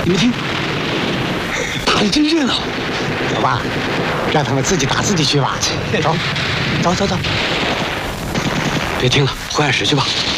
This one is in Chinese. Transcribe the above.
你们听，打得真热闹。 走吧，让他们自己打自己去吧。走，走走走。 别听了，回暗室去吧。